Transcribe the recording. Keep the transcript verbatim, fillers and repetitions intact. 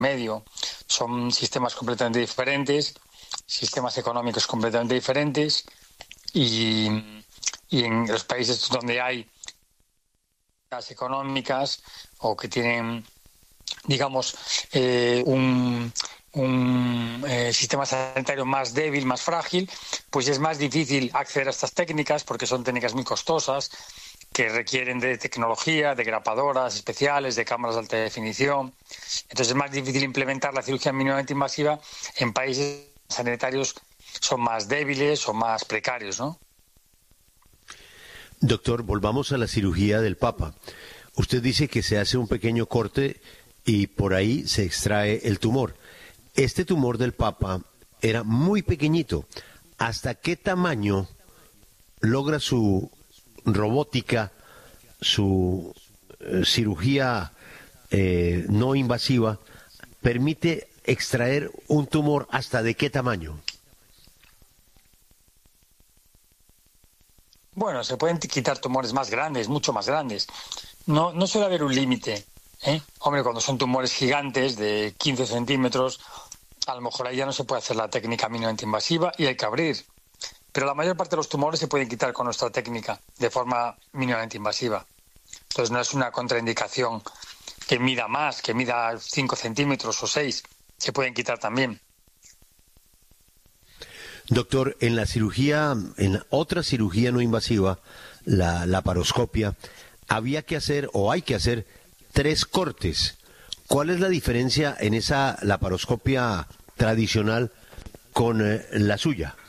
medio. Son sistemas completamente diferentes, sistemas económicos completamente diferentes y, y en los países donde hay las económicas o que tienen, digamos, eh, un, un eh, sistema sanitario más débil, más frágil, pues es más difícil acceder a estas técnicas porque son técnicas muy costosas, que requieren de tecnología, de grapadoras especiales, de cámaras de alta definición. Entonces es más difícil implementar la cirugía mínimamente invasiva en países sanitarios son más débiles o más precarios, ¿no? Doctor, volvamos a la cirugía del Papa. Usted dice que se hace un pequeño corte y por ahí se extrae el tumor. Este tumor del Papa era muy pequeñito. ¿Hasta qué tamaño logra su robótica, su eh, cirugía eh, no invasiva, permite extraer un tumor hasta de qué tamaño? Bueno, se pueden quitar tumores más grandes, mucho más grandes. No, no suele haber un límite, ¿eh? Hombre, cuando son tumores gigantes de quince centímetros, a lo mejor ahí ya no se puede hacer la técnica mínimamente invasiva y hay que abrir. Pero la mayor parte de los tumores se pueden quitar con nuestra técnica de forma mínimamente invasiva. Entonces no es una contraindicación que mida más, que mida cinco centímetros o seis. Se pueden quitar también. Doctor, en la cirugía, en la otra cirugía no invasiva, la laparoscopia, había que hacer o hay que hacer tres cortes. ¿Cuál es la diferencia en esa laparoscopia tradicional con eh, la suya?